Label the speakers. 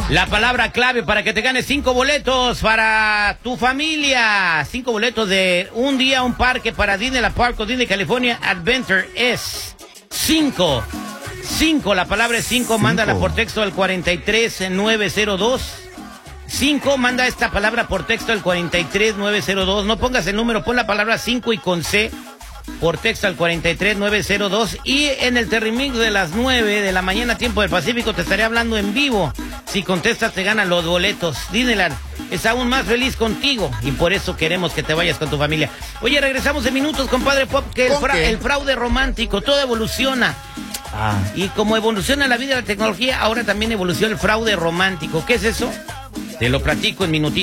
Speaker 1: La palabra clave para que te ganes 5 boletos para tu familia. 5 boletos de un día a un parque para Disneyland Park o Disney California Adventure es 5. 5, la palabra es 5. Mándala por texto al 43902. 5, manda esta palabra por texto al 43902. No pongas el número, pon la palabra 5 y con C por texto al 43902. Y en el Terrimix de las 9 de la mañana, tiempo del Pacífico, te estaré hablando en vivo. Si contestas, te ganan los boletos. Disneyland es aún más feliz contigo y por eso queremos que te vayas con tu familia. Oye, regresamos en minutos, compadre Pop, que el fraude romántico, todo evoluciona. Y como evoluciona la vida y la tecnología, ahora también evoluciona el fraude romántico. ¿Qué es eso? Te lo platico en minutitos.